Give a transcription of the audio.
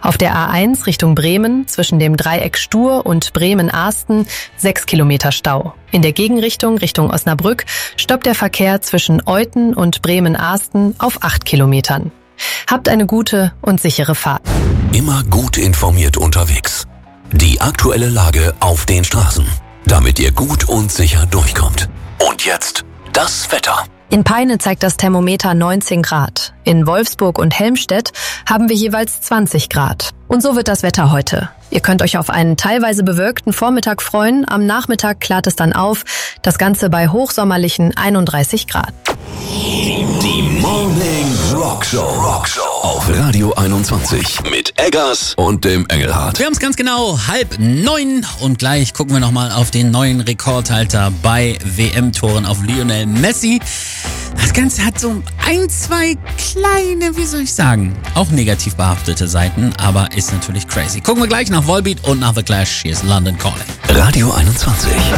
Auf der A1 Richtung Bremen zwischen dem Dreieck Stur und Bremen-Ahsten 6 Kilometer Stau. In der Gegenrichtung Richtung Osnabrück stoppt der Verkehr zwischen Euthen und Bremen-Ahsten auf 8 Kilometern. Habt eine gute und sichere Fahrt. Immer gut informiert unterwegs. Die aktuelle Lage auf den Straßen, damit ihr gut und sicher durchkommt. Und jetzt das Wetter. In Peine zeigt das Thermometer 19 Grad. In Wolfsburg und Helmstedt haben wir jeweils 20 Grad. Und so wird das Wetter heute. Ihr könnt euch auf einen teilweise bewölkten Vormittag freuen. Am Nachmittag klart es dann auf. Das Ganze bei hochsommerlichen 31 Grad. Die Morning Rockshow auf Radio 21 mit Eggers und dem Engelhardt. Wir haben es ganz genau 8:30 und gleich gucken wir nochmal auf den neuen Rekordhalter bei WM-Toren auf Lionel Messi. Das Ganze hat so 2 kleine, wie soll ich sagen, auch negativ behaftete Seiten, aber ist natürlich crazy. Gucken wir gleich nach Volbeat und nach The Clash. Hier ist London Calling. Radio 21.